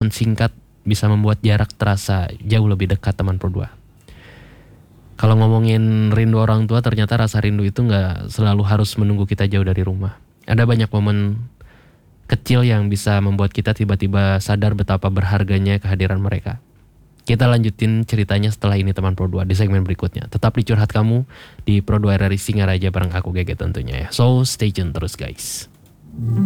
momen singkat bisa membuat jarak terasa jauh lebih dekat teman Pro 2. Kalau ngomongin rindu orang tua, ternyata rasa rindu itu gak selalu harus menunggu kita jauh dari rumah. Ada banyak momen kecil yang bisa membuat kita tiba-tiba sadar betapa berharganya kehadiran mereka. Kita lanjutin ceritanya setelah ini teman Pro 2 di segmen berikutnya. Tetap di Curhat Kamu di Pro 2 RRI Singaraja bareng aku Gege tentunya ya. So stay tune terus guys.